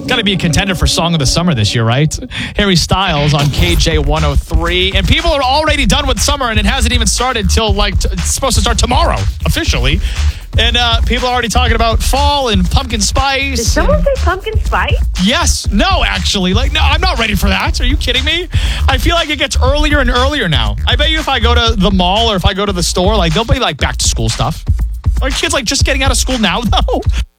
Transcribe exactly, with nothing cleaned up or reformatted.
Got to be a contender for Song of the Summer this year, right? Harry Styles on K J one oh three. And people are already done with summer, and it hasn't even started till, like, t- it's supposed to start tomorrow, officially. And uh, people are already talking about fall and pumpkin spice. Did someone and- say pumpkin spice? Yes. No, actually. Like, no, I'm not ready for that. Are you kidding me? I feel like it gets earlier and earlier now. I bet you if I go to the mall or if I go to the store, like, they'll be, like, back to school stuff. Are kids, like, just getting out of school now, though?